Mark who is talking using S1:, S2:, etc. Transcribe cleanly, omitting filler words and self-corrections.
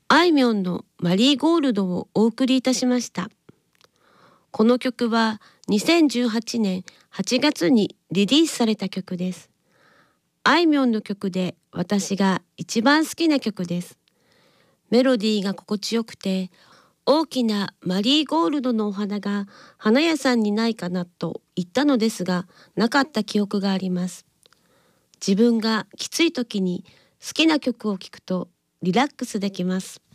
S1: あいみょんのマリーゴールドをお送りいたしました。この曲は2018年8月にリリースされた曲です。あいみょんの曲で私が一番好きな曲です。メロディーが心地よくて、大きなマリーゴールドのお花が花屋さんにないかなと言ったのですが、なかった記憶があります。自分がきつい時に好きな曲を聴くとリラックスできます。